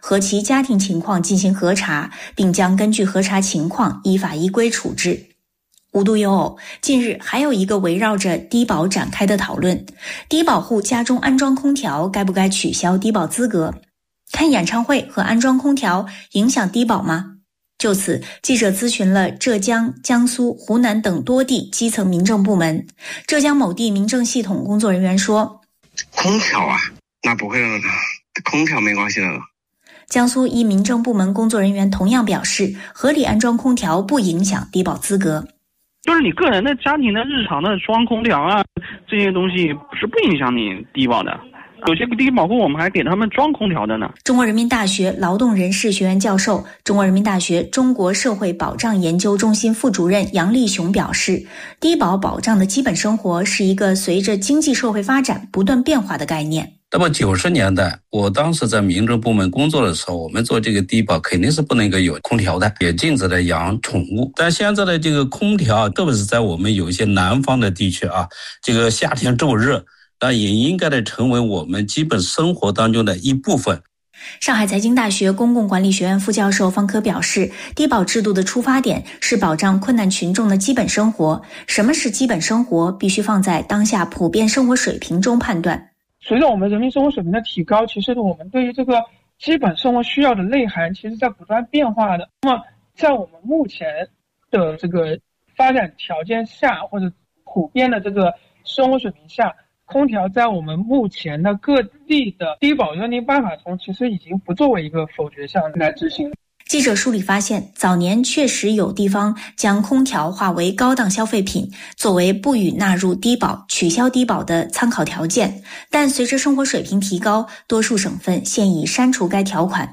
和其家庭情况进行核查，并将根据核查情况依法依规处置。无独有偶，近日还有一个围绕着低保展开的讨论：低保户家中安装空调该不该取消低保资格？看演唱会和安装空调影响低保吗？就此，记者咨询了浙江、江苏、湖南等多地基层民政部门。浙江某地民政系统工作人员说： 空调啊，那不会了，空调没关系的。 江苏一民政部门工作人员同样表示，合理安装空调不影响低保资格。 就是你个人的家庭的日常的装空调啊，这些东西是不影响你低保的。有些低保户我们还给他们装空调的呢。 中国人民大学劳动人事学院教授、中国人民大学中国社会保障研究中心副主任杨立雄表示，低保保障的基本生活是一个随着经济社会发展不断变化的概念。 那么90年代，我当时在民政部门工作的时候，我们做这个低保肯定是不能够有空调的，也禁止了养宠物。但现在的这个空调，特别是在我们有一些南方的地区啊，这个夏天这么热，那也应该的成为我们基本生活当中的一部分。 上海财经大学公共管理学院副教授方科表示，低保制度的出发点是保障困难群众的基本生活。什么是基本生活，必须放在当下普遍生活水平中判断。 随着我们人民生活水平的提高，其实我们对于这个基本生活需要的内涵其实在不断变化的。那么在我们目前的这个发展条件下，或者普遍的这个生活水平下，空调在我们目前的各地的低保认定办法中其实已经不作为一个否决项来执行。 记者梳理发现，早年确实有地方将空调划为高档消费品，作为不予纳入低保、取消低保的参考条件，但随着生活水平提高，多数省份现已删除该条款。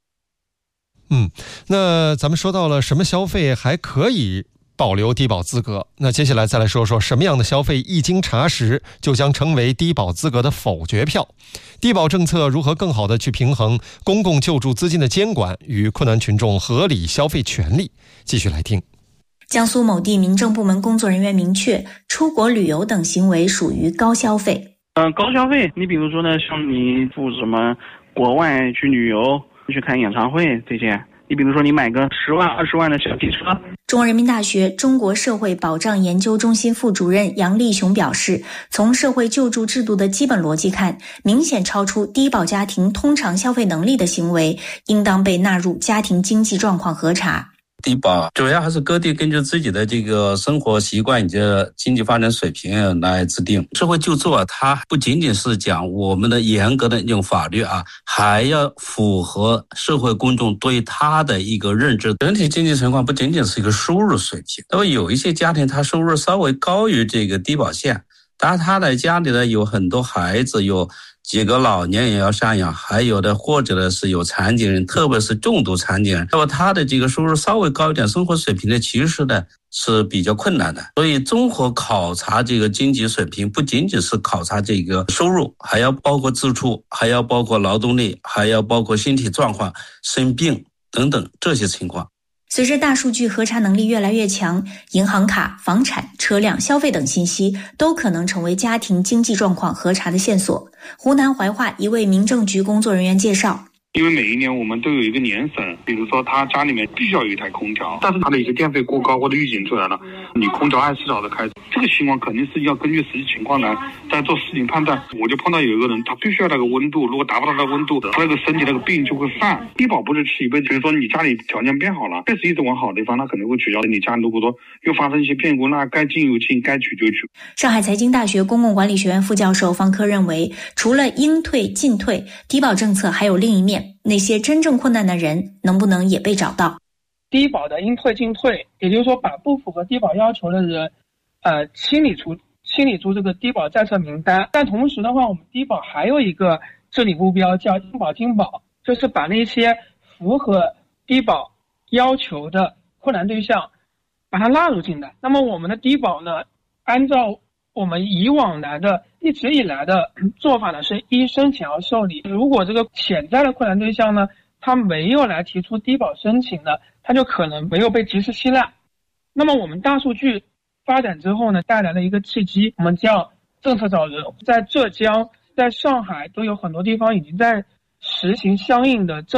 那咱们说到了什么消费还可以保留低保资格，那接下来再来说说什么样的消费一经查实就将成为低保资格的否决票。低保政策如何更好地去平衡公共救助资金的监管与困难群众合理消费权利？继续来听。 江苏某地民政部门工作人员明确，出国旅游等行为属于高消费。 高消费，你比如说呢，像你赴什么国外去旅游、去看演唱会这些，你比如说你买个10万、20万的小汽车。 中国人民大学中国社会保障研究中心副主任杨立雄表示，从社会救助制度的基本逻辑看，明显超出低保家庭通常消费能力的行为，应当被纳入家庭经济状况核查。 低保主要还是各地根据自己的这个生活习惯以及经济发展水平来制定。社会救助啊，它不仅仅是讲我们的严格的那种法律啊，还要符合社会公众对它的一个认知。整体经济情况不仅仅是一个收入水平，那么有一些家庭他收入稍微高于这个低保线，当然他的家里呢有很多孩子，有几个老年也要赡养，还有的或者呢是有残疾人，特别是重度残疾人，那么他的这个收入稍微高一点，生活水平呢其实呢是比较困难的。所以综合考察这个经济水平，不仅仅是考察这个收入，还要包括支出，还要包括劳动力，还要包括身体状况、生病等等这些情况。 随着大数据核查能力越来越强，银行卡、房产、车辆、消费等信息都可能成为家庭经济状况核查的线索。湖南怀化一位民政局工作人员介绍， 因为每一年我们都有一个年审，比如说他家里面必须要有一台空调，但是他的一些电费过高或者预警出来了，你空调24小时开，这个情况肯定是要根据实际情况来再做事情判断。我就碰到有一个人，他必须要那个温度，如果达不到那个温度，他那个身体那个病就会犯。低保不是吃一辈子，比如说你家里条件变好了，确实一直往好的地方，他肯定会取消。你家如果说又发生一些变故，那该进有进，该取就取。 上海财经大学公共管理学院副教授方科认为，除了应退尽退，低保政策还有另一面，那些真正困难的人能不能也被找到？ 低保的应退尽退，也就是说把不符合低保要求的人清理出这个低保在册名单。但同时的话，我们低保还有一个治理目标叫应保尽保，就是把那些符合低保要求的困难对象把它纳入进来。那么我们的低保呢，按照我们以往来的一直以来的做法呢，是依申请而受理。如果这个潜在的困难对象呢，他没有来提出低保申请呢，他就可能没有被及时吸纳。那么我们大数据发展之后呢，带来了一个契机，我们叫政策找人。在浙江、在上海都有很多地方已经在实行相应的政